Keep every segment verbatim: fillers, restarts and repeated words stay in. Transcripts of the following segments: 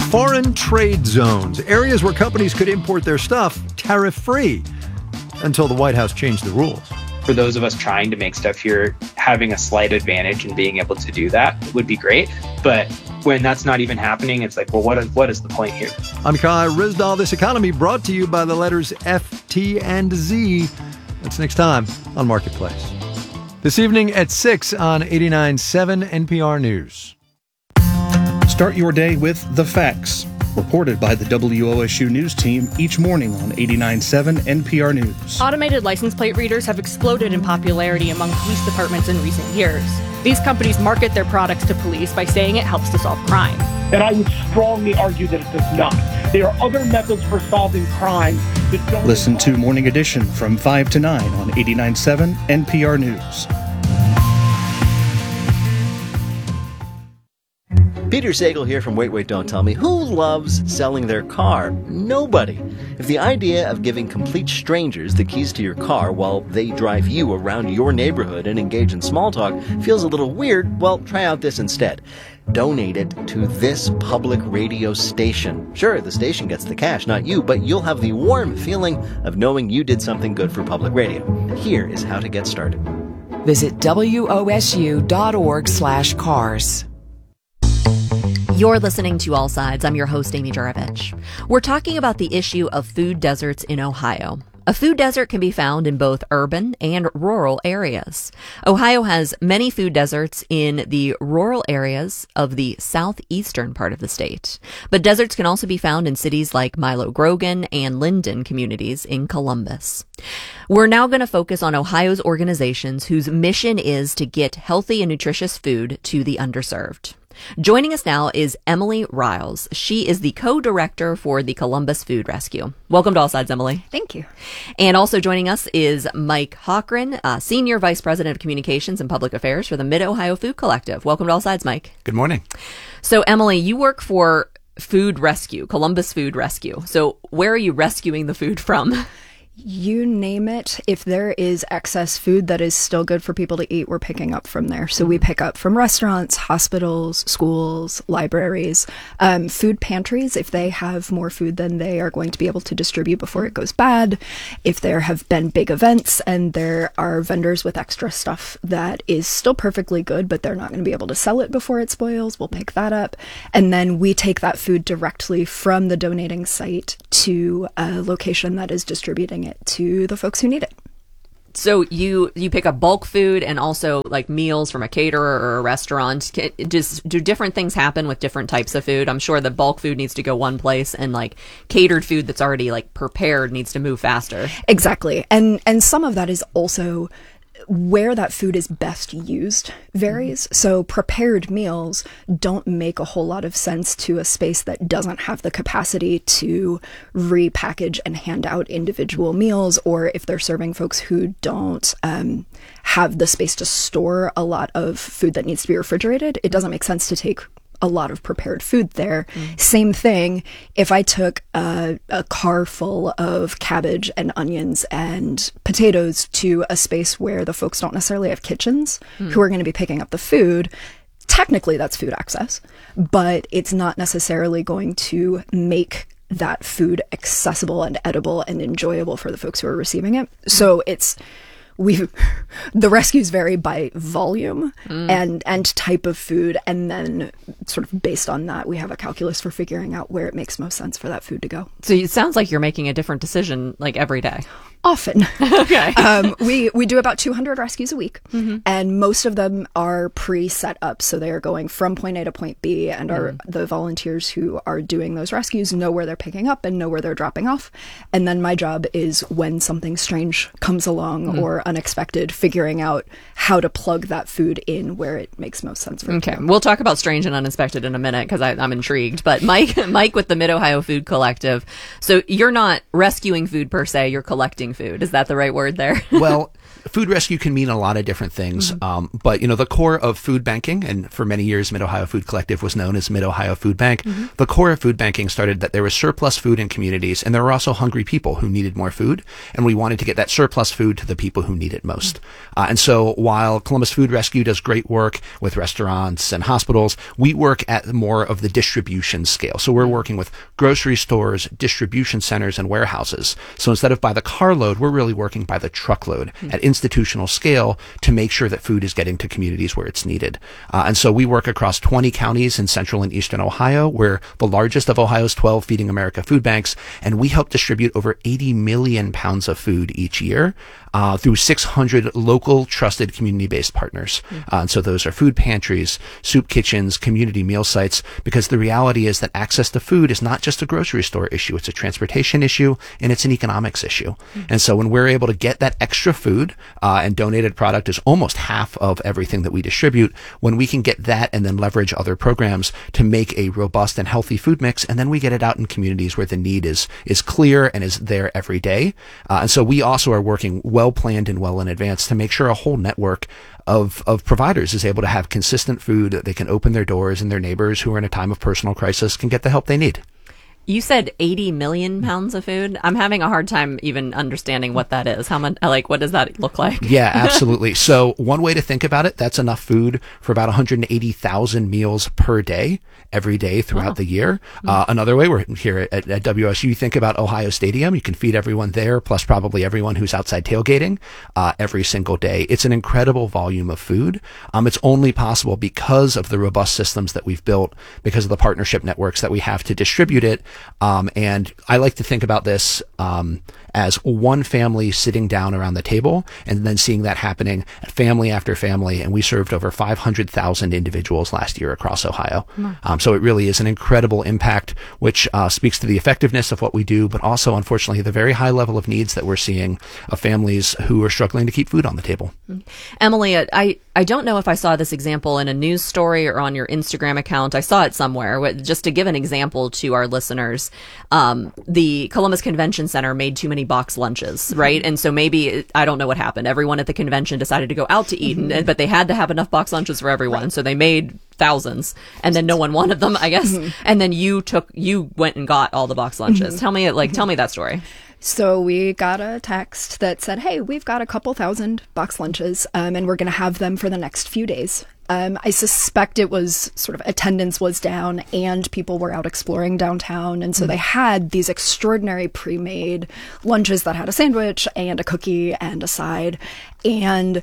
Foreign trade zones, areas where companies could import their stuff tariff-free until the White House changed the rules. For those of us trying to make stuff here, having a slight advantage in being able to do that would be great. But when that's not even happening, it's like, well, what is, what is the point here? I'm Kai Ryssdal. This economy brought to you by the letters F, T, and Z. That's next time on Marketplace. This evening at six on eighty-nine point seven N P R News. Start your day with The Facts, reported by the W O S U News team each morning on eighty-nine point seven N P R News. Automated license plate readers have exploded in popularity among police departments in recent years. These companies market their products to police by saying it helps to solve crime. And I would strongly argue that it does not. There are other methods for solving crime that don't... Listen to Morning Edition from five to nine on eighty-nine point seven N P R News. Peter Sagal here from Wait, Wait, Don't Tell Me. Who loves selling their car? Nobody. If the idea of giving complete strangers the keys to your car while they drive you around your neighborhood and engage in small talk feels a little weird, well, try out this instead. Donate it to this public radio station. Sure, the station gets the cash, not you, but you'll have the warm feeling of knowing you did something good for public radio. Here is how to get started. Visit W O S U dot org slash cars. You're listening to All Sides. I'm your host, Amy Juravich. We're talking about the issue of food deserts in Ohio. A food desert can be found in both urban and rural areas. Ohio has many food deserts in the rural areas of the southeastern part of the state. But deserts can also be found in cities like Milo Grogan and Linden communities in Columbus. We're now going to focus on Ohio's organizations whose mission is to get healthy and nutritious food to the underserved. Joining us now is Emily Riles. She is the co-director for the Columbus Food Rescue. Welcome to All Sides, Emily. Thank you. And also joining us is Mike Hochran, uh, Senior Vice President of Communications and Public Affairs for the Mid-Ohio Food Collective. Welcome to All Sides, Mike. Good morning. So, Emily, you work for Food Rescue, Columbus Food Rescue. So where are you rescuing the food from? You name it. If there is excess food that is still good for people to eat, we're picking up from there. So we pick up from restaurants, hospitals, schools, libraries, um, food pantries. If they have more food than they are going to be able to distribute before it goes bad. If there have been big events and there are vendors with extra stuff that is still perfectly good, but they're not going to be able to sell it before it spoils, we'll pick that up. And then we take that food directly from the donating site to a location that is distributing it to the folks who need it. So you you pick up bulk food and also like meals from a caterer or a restaurant. Can, just do different things happen with different types of food? I'm sure the bulk food needs to go one place and like catered food that's already like prepared needs to move faster. Exactly. And and some of that is also where that food is best used varies. Mm-hmm. So prepared meals don't make a whole lot of sense to a space that doesn't have the capacity to repackage and hand out individual meals, or if they're serving folks who don't um, have the space to store a lot of food that needs to be refrigerated, it doesn't make sense to take a lot of prepared food there. Mm. Same thing, if I took a, a car full of cabbage and onions and potatoes to a space where the folks don't necessarily have kitchens, mm. who are going to be picking up the food, technically that's food access, but it's not necessarily going to make that food accessible and edible and enjoyable for the folks who are receiving it. Mm. So it's we the rescues vary by volume mm. and and type of food, and then sort of based on that we have a calculus for figuring out where it makes most sense for that food to go. So it sounds like you're making a different decision like every day. Often. Okay. um, we, we do about two hundred rescues a week, mm-hmm. and most of them are pre-set up. So they are going from point A to point B, and mm. are the volunteers who are doing those rescues know where they're picking up and know where they're dropping off. And then my job is when something strange comes along mm. or unexpected, figuring out how to plug that food in where it makes most sense for Okay. it. We'll talk about strange and unexpected in a minute because I'm intrigued. But Mike, Mike with the Mid-Ohio Food Collective. So you're not rescuing food per se, you're collecting food. Is that the right word there? Well, food rescue can mean a lot of different things. Mm-hmm. Um, but, you know, the core of food banking, and for many years, Mid-Ohio Food Collective was known as Mid-Ohio Food Bank. Mm-hmm. The core of food banking started that there was surplus food in communities, and there were also hungry people who needed more food. And we wanted to get that surplus food to the people who need it most. Mm-hmm. Uh, and so while Columbus Food Rescue does great work with restaurants and hospitals, we work at more of the distribution scale. So we're working with grocery stores, distribution centers, and warehouses. So instead of by the carload, we're really working by the truckload mm-hmm. at institutional scale to make sure that food is getting to communities where it's needed. Uh, and so we work across twenty counties in central and eastern Ohio. We're the largest of Ohio's twelve Feeding America food banks, and we help distribute over eighty million pounds of food each year uh, through six hundred local, trusted, community-based partners. Mm-hmm. Uh, and so those are food pantries, soup kitchens, community meal sites, because the reality is that access to food is not just a grocery store issue. It's a transportation issue, and it's an economics issue. Mm-hmm. And so when we're able to get that extra food, uh, and donated product is almost half of everything that we distribute, when we can get that and then leverage other programs to make a robust and healthy food mix, and then we get it out in communities where the need is is clear and is there every day. Uh, and so we also are working well planned and well in advance to make sure a whole network of of providers is able to have consistent food, that they can open their doors, and their neighbors who are in a time of personal crisis can get the help they need. You said eighty million pounds of food. I'm having a hard time even understanding what that is. How much, like, what does that look like? Yeah, absolutely. So one way to think about it, that's enough food for about one hundred eighty thousand meals per day, every day throughout wow. the year. Mm-hmm. Uh, another way, we're here at, at W S U, you think about Ohio Stadium. You can feed everyone there, plus probably everyone who's outside tailgating uh, every single day. It's an incredible volume of food. Um, it's only possible because of the robust systems that we've built, because of the partnership networks that we have to distribute it. Um, and I like to think about this um, as one family sitting down around the table and then seeing that happening family after family. And we served over five hundred thousand individuals last year across Ohio. Mm. Um, so it really is an incredible impact, which uh, speaks to the effectiveness of what we do, but also, unfortunately, the very high level of needs that we're seeing of families who are struggling to keep food on the table. Mm. Emily, I, I don't know if I saw this example in a news story or on your Instagram account. I saw it somewhere. Just to give an example to our listeners, um, the Columbus Convention Center made too many box lunches, right? And so maybe, I don't know what happened. Everyone at the convention decided to go out to eat, mm-hmm. and, but they had to have enough box lunches for everyone. Right. So they made thousands, and then no one wanted them, I guess. Mm-hmm. And then you took, you went and got all the box lunches. Mm-hmm. Tell me, like, mm-hmm. tell me that story. So we got a text that said, hey, we've got a couple thousand box lunches, um, and we're going to have them for the next few days. Um, I suspect it was sort of attendance was down and people were out exploring downtown. And so mm. they had these extraordinary pre-made lunches that had a sandwich and a cookie and a side. And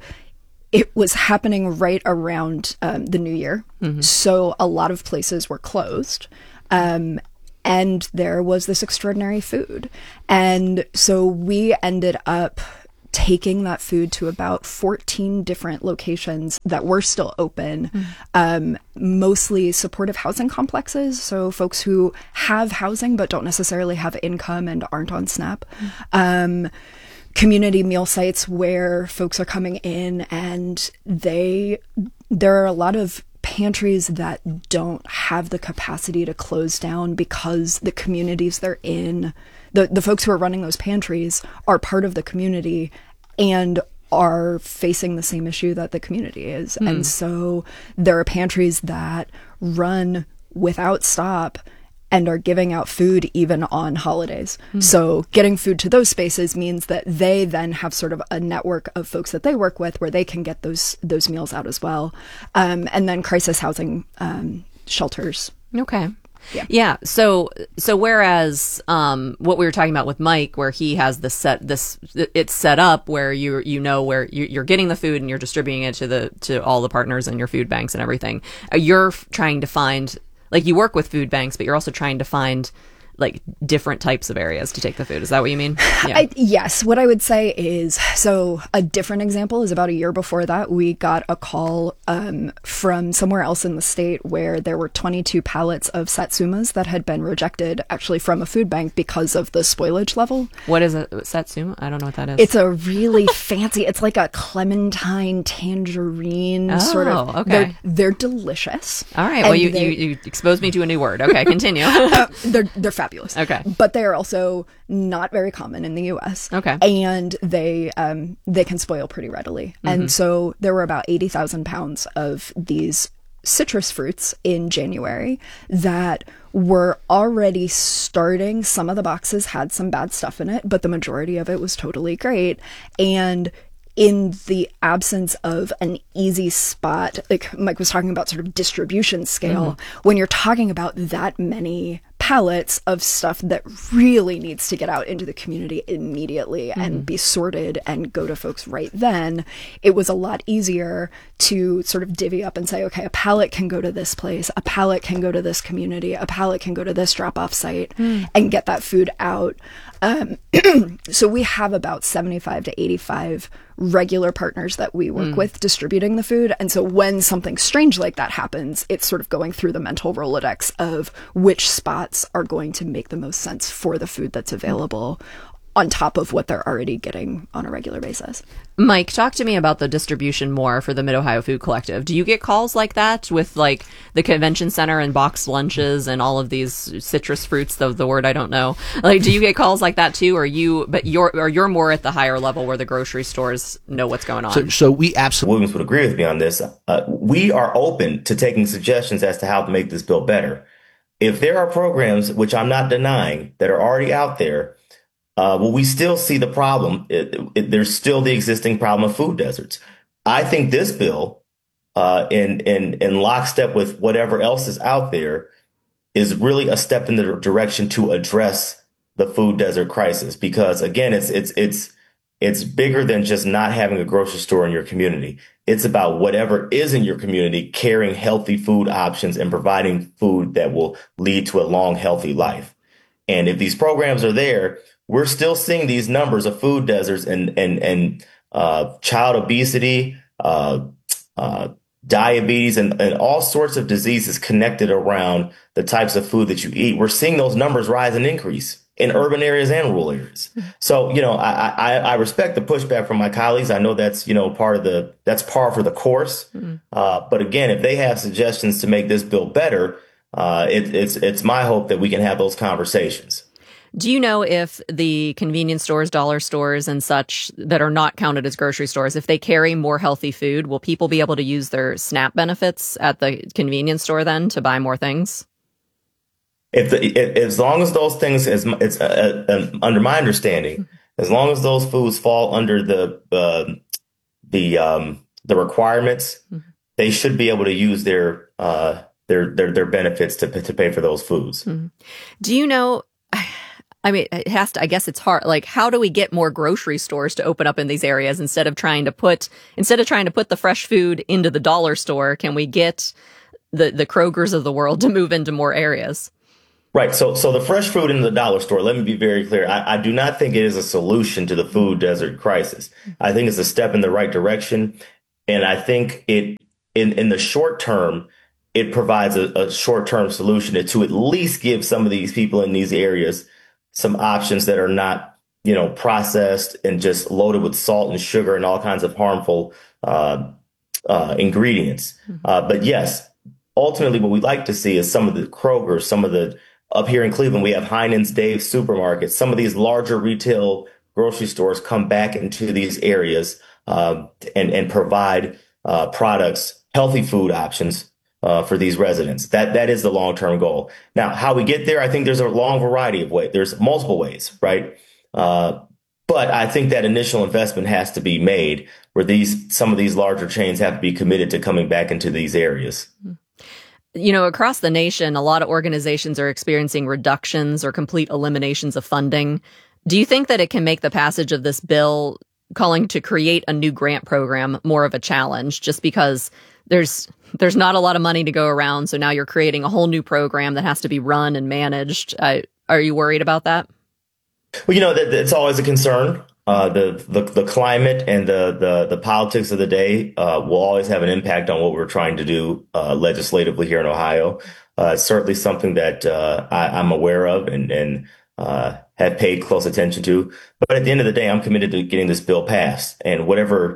it was happening right around um, the new year. Mm-hmm. So a lot of places were closed. Um, and there was this extraordinary food. And so we ended up taking that food to about fourteen different locations that were still open, mm. um, mostly supportive housing complexes. So folks who have housing but don't necessarily have income and aren't on SNAP. Mm. Um, community meal sites where folks are coming in and they, there are a lot of pantries that don't have the capacity to close down because the communities they're in, the, the folks who are running those pantries are part of the community and are facing the same issue that the community is. Mm. And so there are pantries that run without stop and are giving out food even on holidays. Mm. So getting food to those spaces means that they then have sort of a network of folks that they work with where they can get those those meals out as well. Um, and then crisis housing um, shelters. Okay. Yeah. Yeah. So, so whereas, um, what we were talking about with Mike, where he has this set, this, it's set up where you, you know, where you, you're getting the food and you're distributing it to the, to all the partners in your food banks and everything. You're trying to find, like, you work with food banks, but you're also trying to find like different types of areas to take the food. Is that what you mean? Yeah. I, yes. What I would say is, so a different example is about a year before that, we got a call um, from somewhere else in the state where there were twenty-two pallets of satsumas that had been rejected actually from a food bank because of the spoilage level. What is a satsuma? I don't know what that is. It's a really fancy, it's like a clementine tangerine oh, sort of. Okay. They're, they're delicious. All right. Well, you, they, you, you exposed me to a new word. Okay, continue. uh, they're, they're fabulous. fabulous. Okay. But they are also not very common in the U S. Okay. And they um, they can spoil pretty readily. Mm-hmm. And so there were about eighty thousand pounds of these citrus fruits in January that were already starting. Some of the boxes had some bad stuff in it, but the majority of it was totally great. And in the absence of an easy spot, like Mike was talking about sort of distribution scale, mm-hmm. when you're talking about that many pallets of stuff that really needs to get out into the community immediately mm-hmm. and be sorted and go to folks right then, it was a lot easier to sort of divvy up and say, okay, a pallet can go to this place, a pallet can go to this community, a pallet can go to this drop-off site mm. and get that food out. Um, so we have about seventy-five to eighty-five regular partners that we work mm. with distributing the food. And so when something strange like that happens, it's sort of going through the mental Rolodex of which spots are going to make the most sense for the food that's available on top of what they're already getting on a regular basis. Mike, talk to me about the distribution more for the Mid-Ohio Food Collective. Do you get calls like that with like the convention center and boxed lunches and all of these citrus fruits, the, the word I don't know? Like, do you get calls like that too? Or you, but you're, or you're more at the higher level where the grocery stores know what's going on? So, so we absolutely Williams would agree with me on this. Uh, we are open to taking suggestions as to how to make this bill better. If there are programs, which I'm not denying, that are already out there, Uh, well, we still see the problem. It, it, there's still the existing problem of food deserts. I think this bill, uh, in, in, in lockstep with whatever else is out there, is really a step in the direction to address the food desert crisis. Because again, it's, it's, it's, it's bigger than just not having a grocery store in your community. It's about whatever is in your community, carrying healthy food options and providing food that will lead to a long, healthy life. And if these programs are there, we're still seeing these numbers of food deserts and and and uh, child obesity, uh, uh, diabetes, and, and all sorts of diseases connected around the types of food that you eat. We're seeing those numbers rise and increase in urban areas and rural areas. So, you know, I, I, I respect the pushback from my colleagues. I know that's, you know, part of the that's par for the course. Mm-hmm. Uh, but again, if they have suggestions to make this bill better, uh, it, it's it's my hope that we can have those conversations. Do you know if the convenience stores, dollar stores, and such that are not counted as grocery stores, if they carry more healthy food, will people be able to use their SNAP benefits at the convenience store then to buy more things? If the, if, as long as those things, as it's uh, uh, under my understanding, as long as those foods fall under the uh, the um, the requirements, mm-hmm. they should be able to use their uh, their, their their benefits to to pay for those foods. Mm-hmm. Do you know? I mean, it has to, I guess it's hard. Like, how do we get more grocery stores to open up in these areas instead of trying to put, instead of trying to put the fresh food into the dollar store? Can we get the, the Krogers of the world to move into more areas? Right. So, so the fresh food in the dollar store, let me be very clear. I, I do not think it is a solution to the food desert crisis. I think it's a step in the right direction. And I think it, in, in the short term, it provides a, a short-term solution to at least give some of these people in these areas some options that are not, you know, processed and just loaded with salt and sugar and all kinds of harmful uh, uh, ingredients. Mm-hmm. Uh, but yes, ultimately what we'd like to see is some of the Kroger, some of the, up here in Cleveland, we have Heinen's, Dave's supermarkets. Some of these larger retail grocery stores come back into these areas uh, and, and provide uh, products, healthy food options Uh, for these residents. That that is the long-term goal. Now, how we get there, I think there's a long variety of ways. There's multiple ways, right? Uh, but I think that initial investment has to be made where these some of these larger chains have to be committed to coming back into these areas. You know, across the nation, a lot of organizations are experiencing reductions or complete eliminations of funding. Do you think that it can make the passage of this bill calling to create a new grant program more of a challenge just because there's there's not a lot of money to go around, so now you're creating a whole new program that has to be run and managed? Uh, are you worried about that? Well, you know, that it's always a concern. Uh, the, the the climate and the the, the politics of the day uh, will always have an impact on what we're trying to do uh, legislatively here in Ohio. Uh, it's certainly something that uh, I, I'm aware of and and uh, have paid close attention to. But at the end of the day, I'm committed to getting this bill passed, and whatever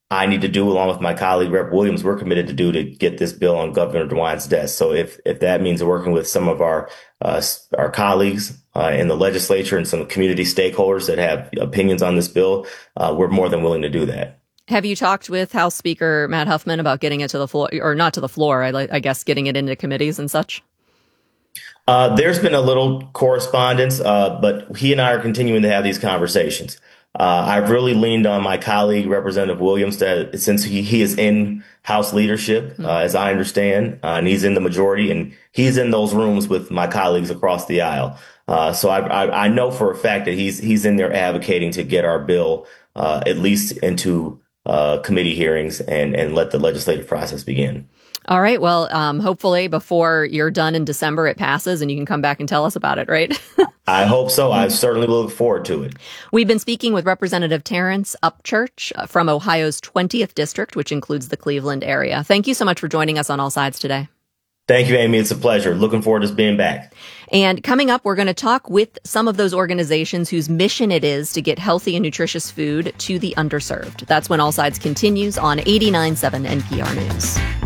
I need to do, along with my colleague, Representative Williams, we're committed to do to get this bill on Governor DeWine's desk. So if, if that means working with some of our uh, our colleagues uh, in the legislature and some community stakeholders that have opinions on this bill, uh, we're more than willing to do that. Have you talked with House Speaker Matt Huffman about getting it to the floor, or not to the floor, I, I guess getting it into committees and such? Uh, there's been a little correspondence, uh, but he and I are continuing to have these conversations. Uh, I've really leaned on my colleague, Representative Williams, that since he, he is in House leadership, uh, as I understand, uh, and he's in the majority, and he's in those rooms with my colleagues across the aisle. Uh, so I, I, I know for a fact that he's he's in there advocating to get our bill uh, at least into uh, committee hearings and, and let the legislative process begin. All right. Well, um, hopefully before you're done in December, it passes and you can come back and tell us about it, right? I hope so. I certainly look forward to it. We've been speaking with Representative Terrence Upchurch from Ohio's twentieth District, which includes the Cleveland area. Thank you so much for joining us on All Sides today. Thank you, Amy. It's a pleasure. Looking forward to being back. And coming up, we're going to talk with some of those organizations whose mission it is to get healthy and nutritious food to the underserved. That's when All Sides continues on eighty-nine point seven N P R News.